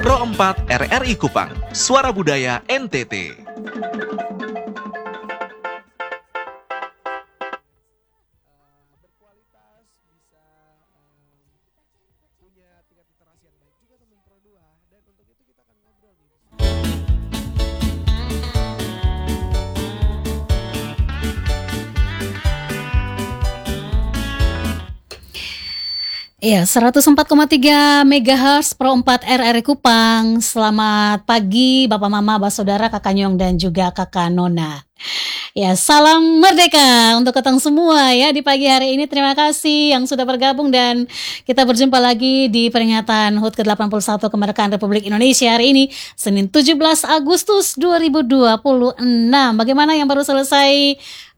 Pro 4 RRI Kupang, Suara Budaya NTT. Iya, 104,3 MHz Pro 4 RRI Kupang. Selamat pagi Bapak Mama, Bapak Saudara, Kakak Nyong dan juga Kakak Nona. Ya, salam merdeka untuk ketang semua ya di pagi hari ini. Terima kasih yang sudah bergabung dan kita berjumpa lagi di peringatan HUT ke-81 Kemerdekaan Republik Indonesia hari ini, Senin 17 Agustus 2026. Bagaimana yang baru selesai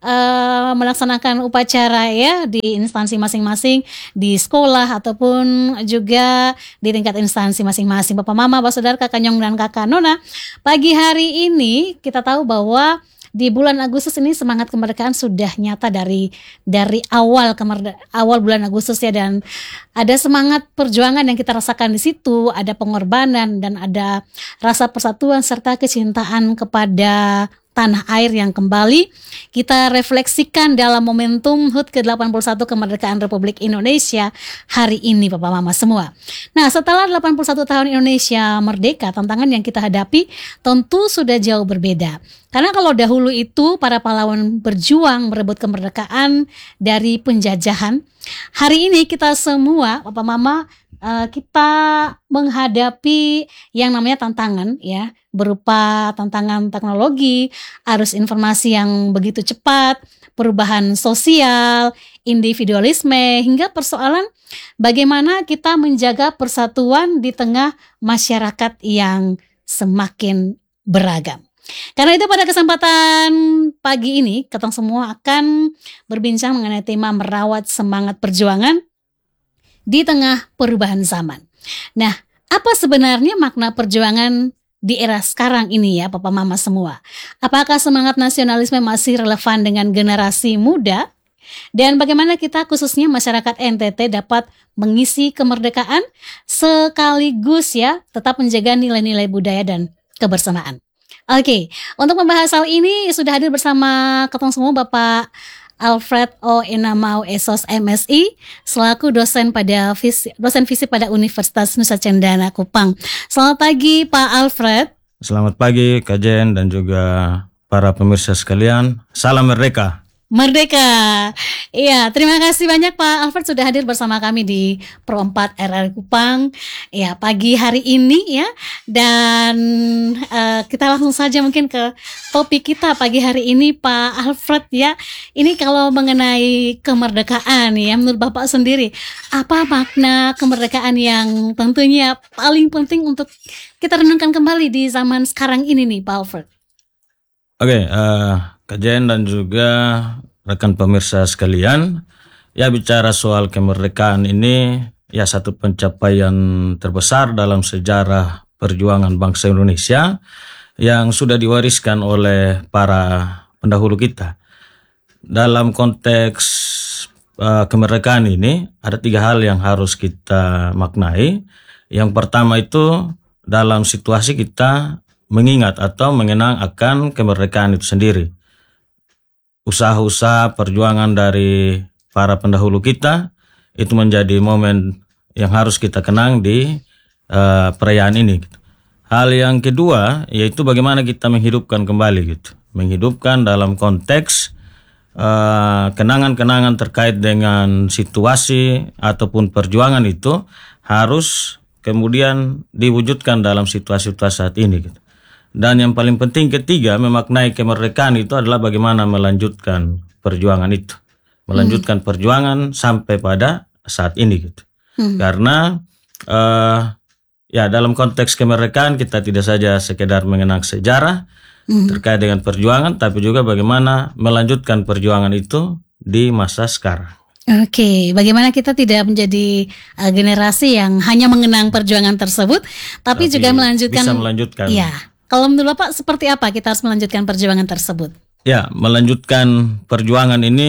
melaksanakan upacara ya di instansi masing-masing, di sekolah ataupun juga di tingkat instansi masing-masing. Bapak Mama, Bapak Saudara, Kakak Nyong dan Kakak Nona, pagi hari ini kita tahu bahwa di bulan Agustus ini semangat kemerdekaan sudah nyata dari awal bulan Agustus ya, dan ada semangat perjuangan yang kita rasakan di situ, ada pengorbanan dan ada rasa persatuan serta kecintaan kepada tanah air yang kembali kita refleksikan dalam momentum HUT ke-81 Kemerdekaan Republik Indonesia hari ini Bapak Mama semua. Nah, setelah 81 tahun Indonesia merdeka, tantangan yang kita hadapi tentu sudah jauh berbeda. Karena kalau dahulu itu para pahlawan berjuang merebut kemerdekaan dari penjajahan, hari ini kita semua Bapak Mama kita menghadapi yang namanya tantangan ya, berupa tantangan teknologi, arus informasi yang begitu cepat, perubahan sosial, individualisme, hingga persoalan bagaimana kita menjaga persatuan di tengah masyarakat yang semakin beragam. Karena itu pada kesempatan pagi ini, kita semua akan berbincang mengenai tema merawat semangat perjuangan di tengah perubahan zaman. Nah, apa sebenarnya makna perjuangan di era sekarang ini ya Bapak Mama semua? Apakah semangat nasionalisme masih relevan dengan generasi muda? Dan bagaimana kita khususnya masyarakat NTT dapat mengisi kemerdekaan sekaligus ya tetap menjaga nilai-nilai budaya dan kebersamaan? Oke, untuk membahas hal ini sudah hadir bersama ketemu semua Bapak Alfred O. Enamau Esos MSI selaku dosen fisik pada Universitas Nusa Cendana Kupang. Selamat pagi Pak Alfred. Selamat pagi Kak Jen dan juga para pemirsa sekalian. Salam merdeka. Merdeka. Iya, terima kasih banyak Pak Alfred sudah hadir bersama kami di Pro 4 RRI Kupang ya pagi hari ini ya. Dan kita langsung saja mungkin ke topik kita pagi hari ini Pak Alfred ya. Ini kalau mengenai kemerdekaan ya, menurut Bapak sendiri apa makna kemerdekaan yang tentunya paling penting untuk kita renungkan kembali di zaman sekarang ini nih Pak Alfred? Oke, Kak Jen dan juga rekan pemirsa sekalian, ya bicara soal kemerdekaan ini ya satu pencapaian terbesar dalam sejarah perjuangan bangsa Indonesia yang sudah diwariskan oleh para pendahulu kita. Dalam konteks kemerdekaan ini ada 3 hal yang harus kita maknai. Yang pertama itu dalam situasi kita mengingat atau mengenang akan kemerdekaan itu sendiri. Usaha-usaha perjuangan dari para pendahulu kita itu menjadi momen yang harus kita kenang di perayaan ini. Hal yang kedua yaitu bagaimana kita menghidupkan kembali gitu. Menghidupkan dalam konteks kenangan-kenangan terkait dengan situasi ataupun perjuangan itu harus kemudian diwujudkan dalam situasi-situasi saat ini gitu. Dan yang paling penting ketiga, memaknai kemerdekaan itu adalah bagaimana melanjutkan perjuangan itu. Melanjutkan perjuangan sampai pada saat ini gitu. Karena ya dalam konteks kemerdekaan kita tidak saja sekedar mengenang sejarah terkait dengan perjuangan, tapi juga bagaimana melanjutkan perjuangan itu di masa sekarang. Oke, bagaimana kita tidak menjadi generasi yang hanya mengenang perjuangan tersebut, tapi juga melanjutkan. Bisa melanjutkan. Ya. Kalau menurut Bapak seperti apa kita harus melanjutkan perjuangan tersebut? Ya, melanjutkan perjuangan ini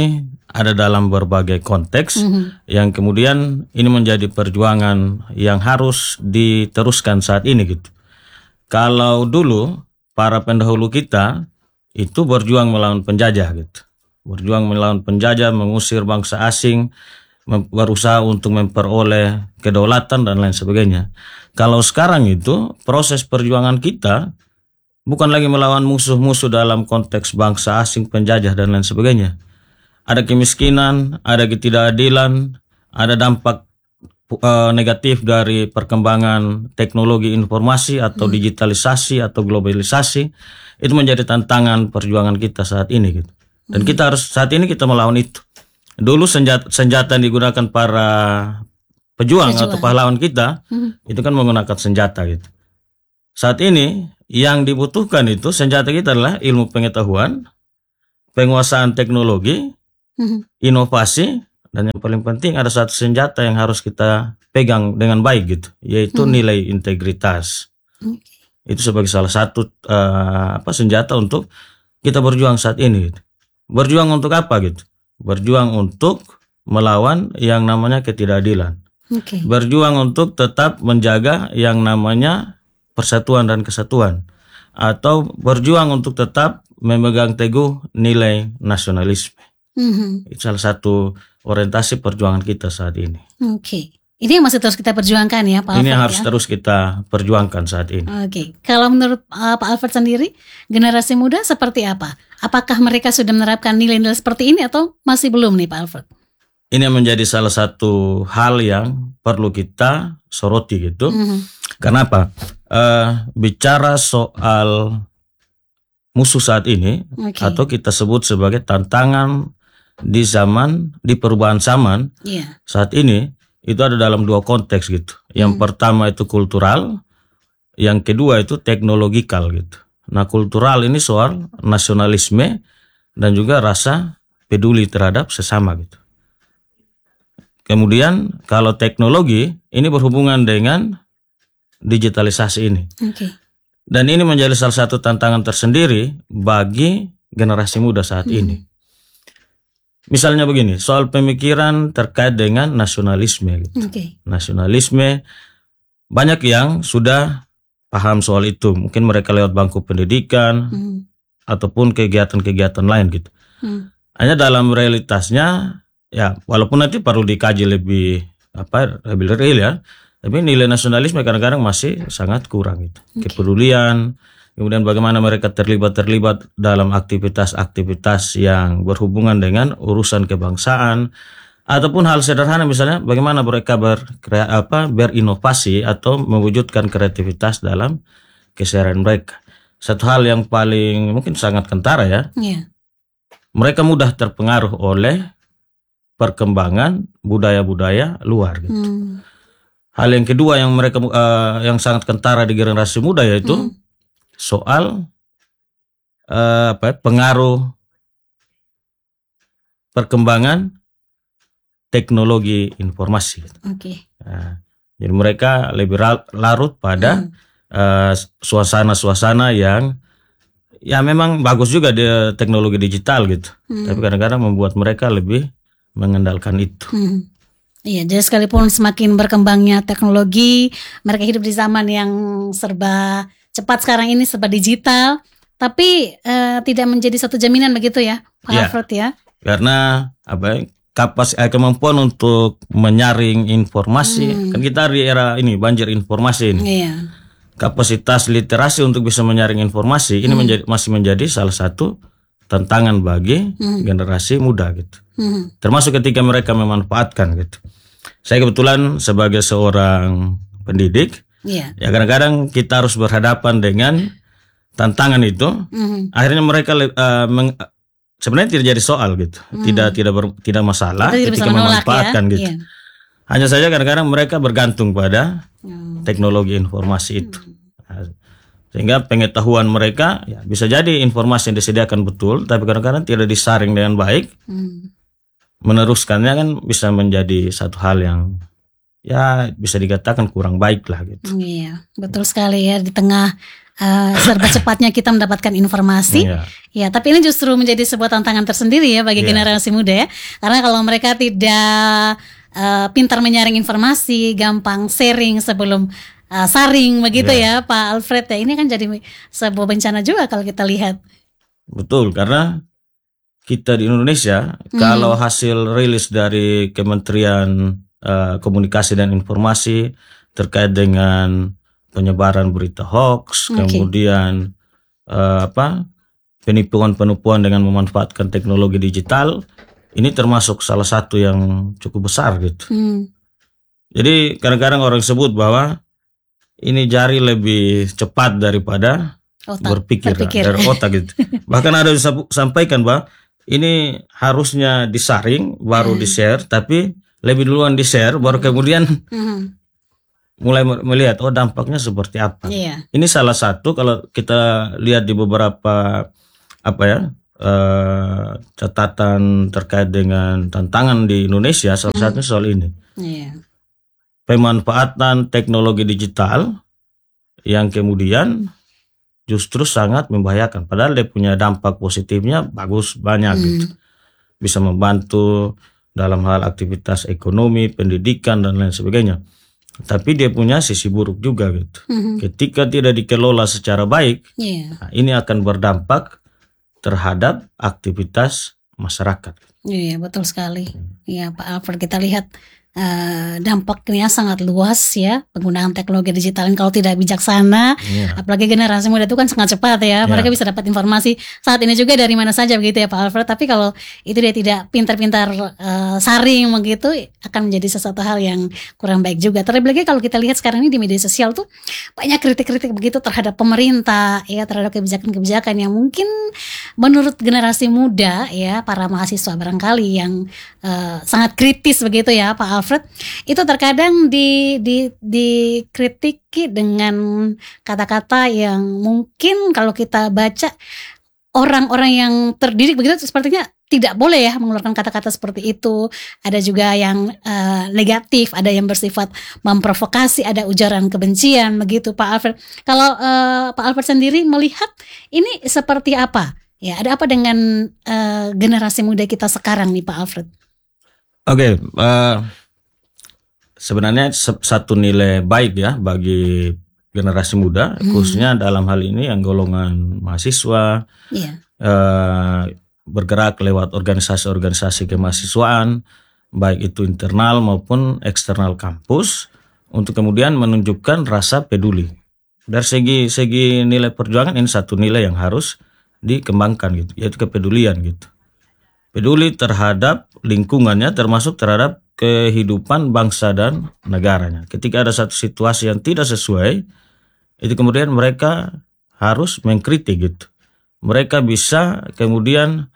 ada dalam berbagai konteks yang kemudian ini menjadi perjuangan yang harus diteruskan saat ini gitu. Kalau dulu para pendahulu kita itu berjuang melawan penjajah gitu. Berjuang melawan penjajah, mengusir bangsa asing, berusaha untuk memperoleh kedaulatan dan lain sebagainya. Kalau sekarang itu proses perjuangan kita bukan lagi melawan musuh-musuh dalam konteks bangsa asing, penjajah dan lain sebagainya. Ada kemiskinan, ada ketidakadilan, ada dampak negatif dari perkembangan teknologi informasi atau digitalisasi atau globalisasi. Itu menjadi tantangan perjuangan kita saat ini gitu. Dan kita harus saat ini kita melawan itu. Dulu senjata yang digunakan para pejuang atau pahlawan kita itu kan menggunakan senjata gitu. Saat ini yang dibutuhkan itu senjata kita adalah ilmu pengetahuan, penguasaan teknologi, inovasi, dan yang paling penting ada satu senjata yang harus kita pegang dengan baik gitu, yaitu nilai integritas. Itu sebagai salah satu senjata untuk kita berjuang saat ini gitu. Berjuang untuk apa gitu? Berjuang untuk melawan yang namanya ketidakadilan. Berjuang untuk tetap menjaga yang namanya persatuan dan kesatuan, atau berjuang untuk tetap memegang teguh nilai nasionalisme. Itu salah satu orientasi perjuangan kita saat ini. Ini yang masih terus kita perjuangkan ya Pak Alfred. Ini yang harus terus kita perjuangkan saat ini. Kalau menurut Pak Alfred sendiri, generasi muda seperti apa? Apakah mereka sudah menerapkan nilai-nilai seperti ini atau masih belum nih Pak Alfred? Ini menjadi salah satu hal yang perlu kita soroti gitu. Karena apa? Bicara soal musuh saat ini, atau kita sebut sebagai tantangan di perubahan zaman saat ini, itu ada dalam dua konteks gitu. Yang pertama itu kultural, yang kedua itu teknologikal gitu. Nah, kultural ini soal nasionalisme dan juga rasa peduli terhadap sesama gitu. Kemudian kalau teknologi ini berhubungan dengan digitalisasi ini. Dan ini menjadi salah satu tantangan tersendiri bagi generasi muda saat ini. Misalnya begini, soal pemikiran terkait dengan nasionalisme gitu. Nasionalisme, banyak yang sudah paham soal itu. Mungkin mereka lewat bangku pendidikan ataupun kegiatan-kegiatan lain gitu. Hanya dalam realitasnya, ya walaupun nanti perlu dikaji lebih real ya, tapi nilai nasionalisme kadang-kadang masih sangat kurang gitu. Kepedulian, kemudian bagaimana mereka terlibat dalam aktivitas-aktivitas yang berhubungan dengan urusan kebangsaan, ataupun hal sederhana misalnya bagaimana mereka berinovasi atau mewujudkan kreativitas dalam keseharian mereka. Satu hal yang paling mungkin sangat kentara ya, mereka mudah terpengaruh oleh perkembangan budaya-budaya luar gitu. Hal yang kedua yang mereka yang sangat kentara di generasi muda yaitu soal pengaruh perkembangan teknologi informasi. Jadi mereka lebih larut pada suasana-suasana yang ya memang bagus juga di teknologi digital gitu. Tapi kadang-kadang membuat mereka lebih mengandalkan itu. Iya, jadi sekalipun semakin berkembangnya teknologi, mereka hidup di zaman yang serba cepat sekarang ini, serba digital, tapi tidak menjadi satu jaminan begitu ya, Pak Alfred ya? Karena kemampuan untuk menyaring informasi, kan kita di era ini banjir informasi ini. Kapasitas literasi untuk bisa menyaring informasi ini masih menjadi salah satu tantangan bagi generasi muda gitu. Termasuk ketika mereka memanfaatkan gitu. Saya kebetulan sebagai seorang pendidik, ya kadang-kadang kita harus berhadapan dengan tantangan itu. Akhirnya mereka sebenarnya tidak jadi soal gitu, tidak masalah ketika memanfaatkan gitu. Hanya saja kadang-kadang mereka bergantung pada teknologi informasi itu. Sehingga pengetahuan mereka ya bisa jadi informasi yang disediakan betul, tapi kadang-kadang tidak disaring dengan baik. Meneruskannya kan bisa menjadi satu hal yang ya bisa dikatakan kurang baik lah gitu. Iya, betul sekali ya. Di tengah serba cepatnya kita mendapatkan informasi. Iya. Ya, tapi ini justru menjadi sebuah tantangan tersendiri ya bagi Iya. generasi muda ya. Karena kalau mereka tidak pintar menyaring informasi, gampang sharing sebelum saring begitu ya Pak Alfred ya. Ini kan jadi sebuah bencana juga kalau kita lihat. Betul, karena kita di Indonesia kalau hasil rilis dari Kementerian Komunikasi dan Informasi terkait dengan penyebaran berita hoax, kemudian penipuan-penipuan dengan memanfaatkan teknologi digital, ini termasuk salah satu yang cukup besar gitu. Jadi kadang-kadang orang sebut bahwa ini jari lebih cepat daripada berpikir dari otak gitu. Bahkan ada yang sampaikan bahwa ini harusnya disaring baru di-share, tapi lebih duluan di-share baru kemudian mulai melihat dampaknya seperti apa. Ini salah satu kalau kita lihat di beberapa catatan terkait dengan tantangan di Indonesia, salah satunya soal ini. Pemanfaatan teknologi digital yang kemudian justru sangat membahayakan. Padahal dia punya dampak positifnya bagus banyak gitu. Bisa membantu dalam hal aktivitas ekonomi, pendidikan dan lain sebagainya. Tapi dia punya sisi buruk juga gitu. Ketika tidak dikelola secara baik, nah, ini akan berdampak terhadap aktivitas masyarakat. Iya, betul sekali. Iya, Pak Alfred, kita lihat dampaknya sangat luas ya, penggunaan teknologi digital kalau tidak bijaksana, apalagi generasi muda itu kan sangat cepat ya, mereka bisa dapat informasi saat ini juga dari mana saja begitu ya Pak Alfred. Tapi kalau itu dia tidak pintar-pintar saring begitu, akan menjadi sesuatu hal yang kurang baik juga. Terlebih lagi kalau kita lihat sekarang ini di media sosial tuh banyak kritik-kritik begitu terhadap pemerintah ya, terhadap kebijakan-kebijakan yang mungkin menurut generasi muda ya, para mahasiswa barangkali yang sangat kritis begitu ya Pak Alfred, itu terkadang dikritiki dengan kata-kata yang mungkin kalau kita baca orang-orang yang terdidik begitu sepertinya tidak boleh ya mengeluarkan kata-kata seperti itu. Ada juga yang negatif, ada yang bersifat memprovokasi, ada ujaran kebencian begitu Pak Alfred. Kalau Pak Alfred sendiri melihat ini seperti apa? Ya, ada apa dengan generasi muda kita sekarang nih Pak Alfred? Oke, sebenarnya satu nilai baik ya bagi generasi muda, khususnya dalam hal ini yang golongan mahasiswa, bergerak lewat organisasi-organisasi kemahasiswaan, baik itu internal maupun eksternal kampus, untuk kemudian menunjukkan rasa peduli. Dari segi nilai perjuangan, ini satu nilai yang harus dikembangkan gitu, yaitu kepedulian gitu. Peduli terhadap lingkungannya, termasuk terhadap kehidupan bangsa dan negaranya. Ketika ada satu situasi yang tidak sesuai, itu kemudian mereka harus mengkritik gitu. Mereka bisa kemudian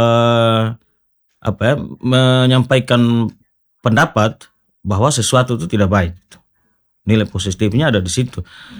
menyampaikan pendapat bahwa sesuatu itu tidak baik. Nilai positifnya ada di situ.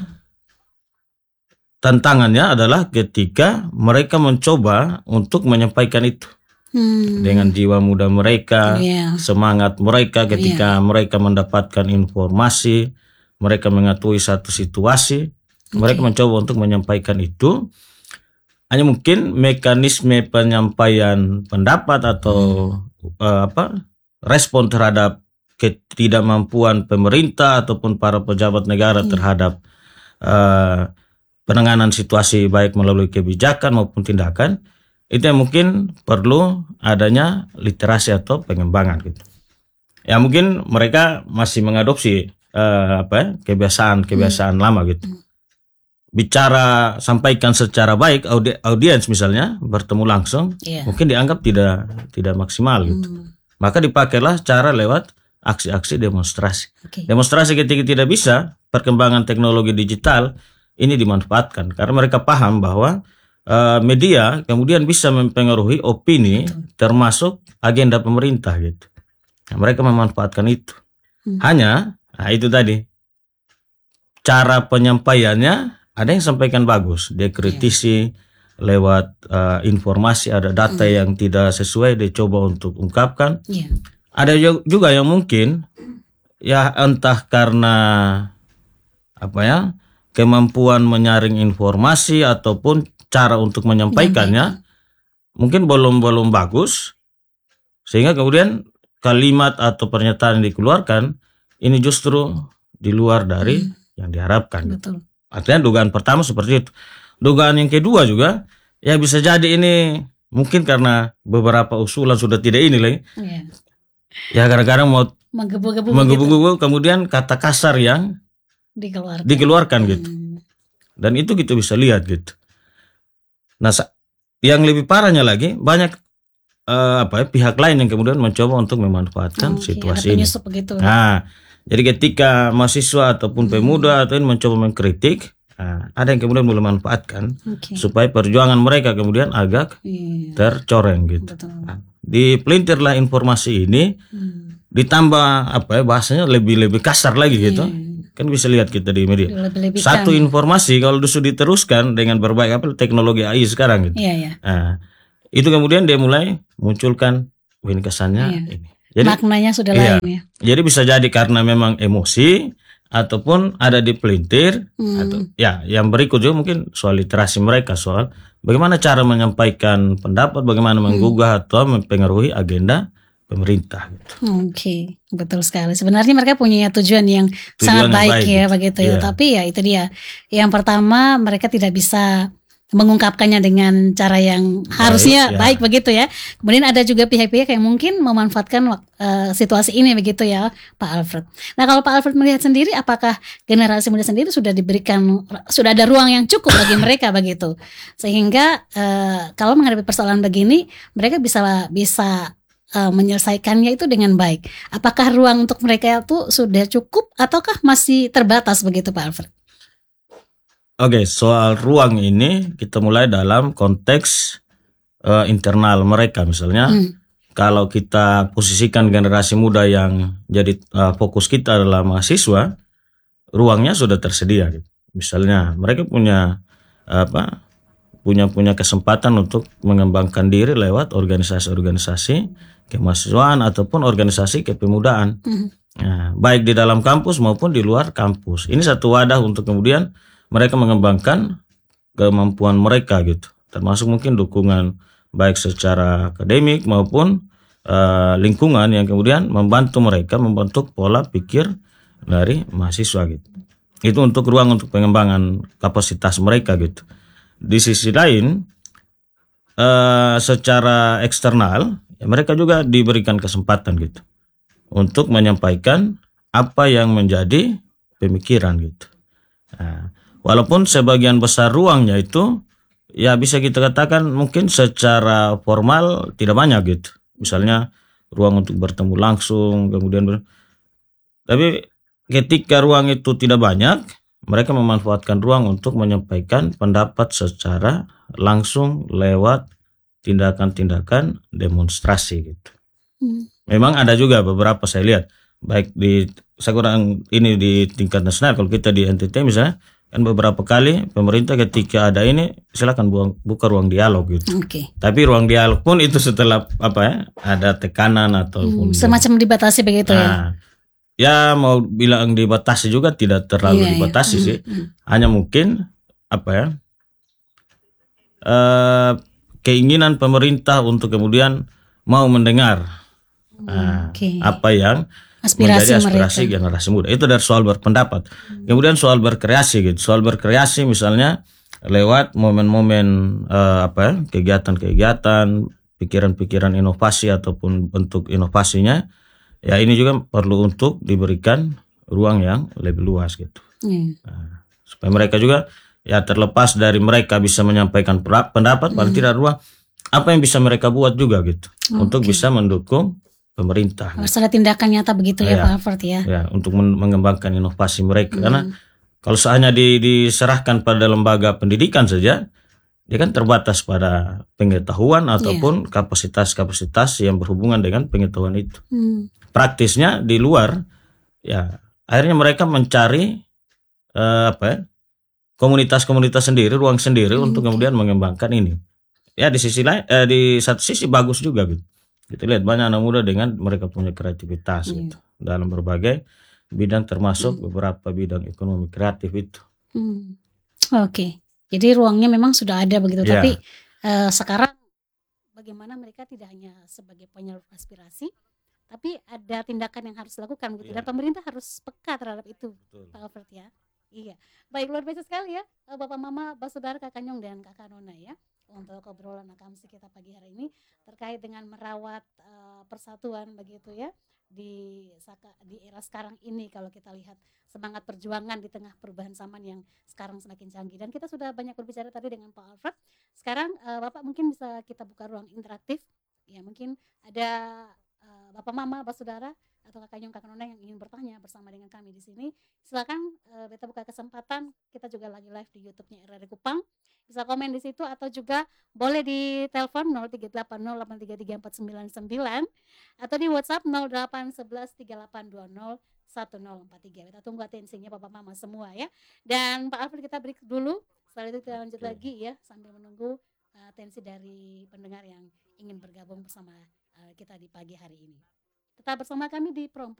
Tantangannya adalah ketika mereka mencoba untuk menyampaikan itu. Dengan jiwa muda mereka, semangat mereka ketika mereka mendapatkan informasi, mereka mengetahui satu situasi, mereka mencoba untuk menyampaikan itu. Hanya mungkin mekanisme penyampaian pendapat atau respon terhadap ketidakmampuan pemerintah ataupun para pejabat negara terhadap penanganan situasi baik melalui kebijakan maupun tindakan, itu yang mungkin perlu adanya literasi atau pengembangan gitu. Ya mungkin mereka masih mengadopsi kebiasaan lama gitu. Bicara sampaikan secara baik, audiens misalnya bertemu langsung, mungkin dianggap tidak maksimal gitu. Maka dipakailah cara lewat aksi-aksi demonstrasi. Demonstrasi ketika tidak bisa, perkembangan teknologi digital ini dimanfaatkan karena mereka paham bahwa media kemudian bisa mempengaruhi opini termasuk agenda pemerintah gitu. Nah, mereka memanfaatkan itu. Hanya, itu tadi cara penyampaiannya ada yang sampaikan bagus, dia kritisi lewat informasi, ada data yang tidak sesuai dia coba untuk ungkapkan. Ada juga yang mungkin ya entah karena kemampuan menyaring informasi ataupun cara untuk menyampaikannya mungkin belum bagus, sehingga kemudian kalimat atau pernyataan yang dikeluarkan ini justru di luar dari yang diharapkan. Betul. Artinya dugaan pertama seperti itu. Dugaan yang kedua juga, ya bisa jadi ini mungkin karena beberapa usulan sudah tidak ini lagi. Ya kadang-kadang mau menggebu-gebu kemudian kata kasar yang dikeluarkan gitu. Dan itu kita bisa lihat gitu. Nah, yang lebih parahnya lagi banyak pihak lain yang kemudian mencoba untuk memanfaatkan situasi ini. Begitu. Nah, jadi ketika mahasiswa ataupun pemuda atau ini mencoba mengkritik, ada yang kemudian memanfaatkan supaya perjuangan mereka kemudian agak tercoreng gitu. Nah, dipelintirlah informasi ini, ditambah bahasanya lebih kasar lagi gitu. Kan bisa lihat kita di media. Satu informasi kalau sudah diteruskan dengan berbagai teknologi AI sekarang gitu. Nah, itu kemudian dia mulai munculkan ini kesannya ini. Jadi maknanya sudah lain ya. Jadi bisa jadi karena memang emosi ataupun ada di pelintir atau yang berikut juga mungkin soal literasi mereka, soal bagaimana cara menyampaikan pendapat, bagaimana menggugah atau mempengaruhi agenda pemerintah gitu. Betul sekali. Sebenarnya mereka punya tujuan yang sangat baik ya begitu ya. Tapi ya itu dia. Yang pertama mereka tidak bisa mengungkapkannya dengan cara yang harusnya baik begitu ya. Kemudian ada juga pihak-pihak yang mungkin memanfaatkan situasi ini begitu ya, Pak Alfred. Nah, kalau Pak Alfred melihat sendiri, apakah generasi muda sendiri sudah ada ruang yang cukup bagi mereka begitu, sehingga kalau menghadapi persoalan begini mereka bisa menyelesaikannya itu dengan baik. Apakah ruang untuk mereka itu sudah cukup ataukah masih terbatas begitu, Pak Alfred? Oke, soal ruang ini kita mulai dalam konteks internal mereka misalnya. Kalau kita posisikan generasi muda yang jadi fokus kita adalah mahasiswa, ruangnya sudah tersedia gitu. Misalnya mereka punya punya kesempatan untuk mengembangkan diri lewat organisasi-organisasi kemahasiswaan ataupun organisasi kepemudaan. Nah, baik di dalam kampus maupun di luar kampus. Ini satu wadah untuk kemudian mereka mengembangkan kemampuan mereka gitu, termasuk mungkin dukungan baik secara akademik maupun lingkungan yang kemudian membantu mereka membentuk pola pikir dari mahasiswa gitu. Itu untuk ruang untuk pengembangan kapasitas mereka gitu. Di sisi lain secara eksternal ya mereka juga diberikan kesempatan gitu untuk menyampaikan apa yang menjadi pemikiran gitu. Nah, walaupun sebagian besar ruangnya itu ya bisa kita katakan mungkin secara formal tidak banyak gitu. Misalnya ruang untuk bertemu langsung, kemudian tapi ketika ruang itu tidak banyak, mereka memanfaatkan ruang untuk menyampaikan pendapat secara langsung lewat tindakan-tindakan demonstrasi gitu. Memang ada juga beberapa saya lihat baik saya kurang ini di tingkat nasional, kalau kita di NTT misalnya kan beberapa kali pemerintah ketika ada ini silakan buka ruang dialog gitu. Tapi ruang dialog pun itu setelah ada tekanan ataupun semacam dibatasi begitu ya. Ya mau bilang dibatasi juga tidak terlalu dibatasi sih. Hanya mungkin keinginan pemerintah untuk kemudian mau mendengar apa yang menjadi aspirasi generasi muda. Itu dari soal berpendapat. Kemudian soal berkreasi gitu. Soal berkreasi misalnya lewat momen-momen kegiatan-kegiatan, pikiran-pikiran inovasi ataupun bentuk inovasinya. Ya ini juga perlu untuk diberikan ruang yang lebih luas gitu. Supaya mereka juga ya terlepas dari mereka bisa menyampaikan pendapat, paling tidak ruang apa yang bisa mereka buat juga gitu untuk bisa mendukung pemerintah. Harus ada tindakan nyata begitu ya Pak Alfred ya. Ya untuk mengembangkan inovasi mereka karena kalau hanya diserahkan pada lembaga pendidikan saja, dia kan terbatas pada pengetahuan ataupun kapasitas-kapasitas yang berhubungan dengan pengetahuan itu. Praktisnya di luar, ya akhirnya mereka mencari komunitas-komunitas sendiri, ruang sendiri untuk kemudian mengembangkan ini. Ya di sisi lain, di satu sisi bagus juga gitu. Kita lihat banyak anak muda dengan mereka punya kreativitas gitu, dalam berbagai bidang termasuk beberapa bidang ekonomi kreatif itu. Hmm. Oke. Jadi ruangnya memang sudah ada begitu. Ya. Tapi sekarang bagaimana mereka tidak hanya sebagai penyalur aspirasi, tapi ada tindakan yang harus dilakukan begitu. Iya. Dan pemerintah harus peka terhadap itu, Betul. Pak Alfred ya. Iya. Baik, luar biasa sekali ya, Bapak Mama, Saudara, Kakak Nyong dan Kakak Nona ya, untuk obrolan akamsi kita pagi hari ini terkait dengan merawat persatuan begitu ya di era sekarang ini. Kalau kita lihat semangat perjuangan di tengah perubahan zaman yang sekarang semakin canggih, dan kita sudah banyak berbicara tadi dengan Pak Alfred. Sekarang Bapak mungkin bisa kita buka ruang interaktif ya, mungkin ada Bapak Mama, Saudara atau Kakak Nyong, Kakak Nona yang ingin bertanya bersama dengan kami di sini. Silakan beta buka kesempatan. Kita juga lagi live di YouTube-nya RRI Kupang. Bisa komen di situ atau juga boleh di telepon 0380833499 atau di WhatsApp 081138201043. Kita tunggu atensinya Bapak Mama semua ya. Dan Pak Alfred kita break dulu. Setelah itu kita lanjut lagi ya sambil menunggu atensi dari pendengar yang ingin bergabung bersama kita di pagi hari ini. Tetap bersama kami di Pro